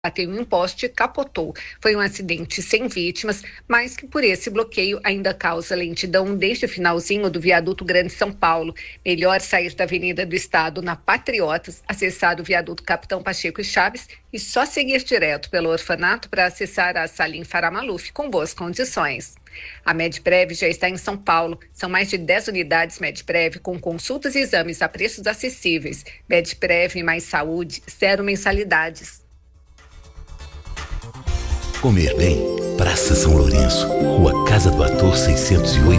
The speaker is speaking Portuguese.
bateu em um poste e capotou. Foi um acidente sem vítimas, mas que por esse bloqueio ainda causa lentidão desde o finalzinho do viaduto Grande São Paulo. Melhor sair da Avenida do Estado na Patriotas, acessar o viaduto Capitão Pacheco e Chaves e só seguir direto pelo orfanato para acessar a Salim Faramaluf com boas condições. A Medprev já está em São Paulo. São mais de 10 unidades Medprev com consultas e exames a preços acessíveis. Medprev mais saúde, 0 mensalidades. Comer bem, Praça São Lourenço, Rua Casa do Ator 608,